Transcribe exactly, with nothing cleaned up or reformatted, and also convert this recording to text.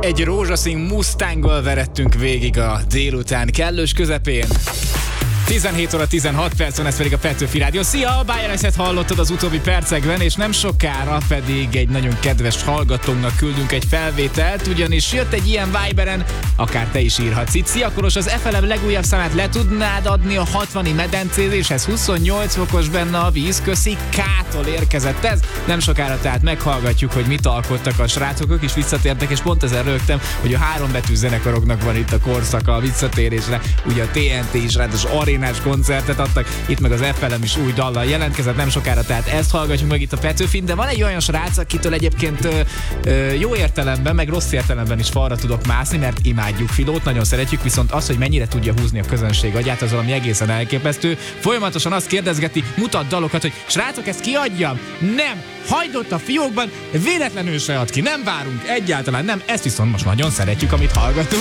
Egy rózsaszín Mustanggal verettünk végig a délután kellős közepén. tizenhét óra tizenhat perc van, ez pedig a Petőfi Rádió. Szia, a Bájeleset hallottad az utóbbi percekben, és nem sokára pedig egy nagyon kedves hallgatónknak küldünk egy felvételt, ugyanis jött egy ilyen Viberen, akár te is írhatsz itt. Szia, Koros, az ef el em legújabb számát le tudnád adni a hatvani medencézéshez? huszonnyolc fokos benne a víz, köszi, K-tól érkezett ez. Nem sokára tehát meghallgatjuk, hogy mit alkottak a srácok, ők is visszatértek, és pont ezen rögtem, hogy a három betű zenekaroknak van itt a korszaka a visszatérésre. Ugye a té en té is ráadásul arénás koncertet adtak, itt meg az ef el em is új dallal jelentkezett, nem sokára, tehát ezt hallgatjuk meg itt a Petőfin, de van egy olyan srác, akitől egyébként ö, ö, jó értelemben, meg rossz értelemben is falra tudok mászni, mert imádjuk Filót, nagyon szeretjük, viszont az, hogy mennyire tudja húzni a közönség agyát, az valami egészen elképesztő. Folyamatosan azt kérdezgeti, mutat dalokat, hogy srácok, ezt kiadjam? Nem! Hagyd ott a fiókban, véletlenül se ad ki, nem várunk, egyáltalán nem, ezt viszont most nagyon szeretjük, amit hallgatunk.